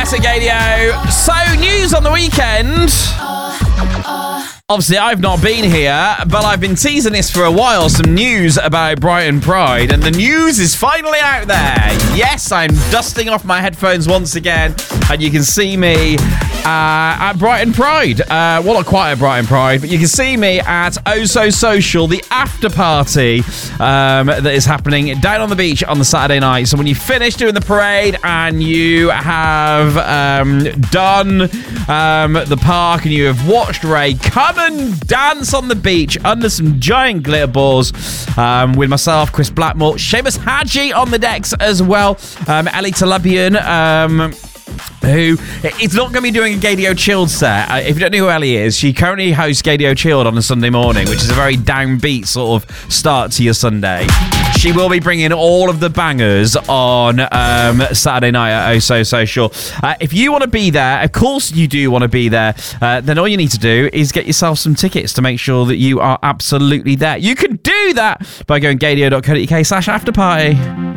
Classic Radio. So, news on the weekend. Obviously, I've not been here, but I've been teasing this for a while. Some news about Brighton Pride, and the news is finally out there. Yes, I'm dusting off my headphones once again, and you can see me at Brighton Pride. Well, not quite at Brighton Pride, but you can see me at Oh So Social, the after party that is happening down on the beach on the Saturday night. So when you finish doing the parade and you have done the park and you have watched Ray come and dance on the beach under some giant glitter balls with myself, Chris Blackmore, Seamus Hadji on the decks as well, Ellie Talabian, who is not going to be doing a Gadio Chilled set. If you don't know who Ellie is, she currently hosts Gadio Chilled on a Sunday morning, which is a very downbeat sort of start to your Sunday. She will be bringing all of the bangers on Saturday night at Oh So Social. If you want to be there, of course you do want to be there, then all you need to do is get yourself some tickets to make sure that you are absolutely there. You can do that by going gadio.co.uk/afterparty.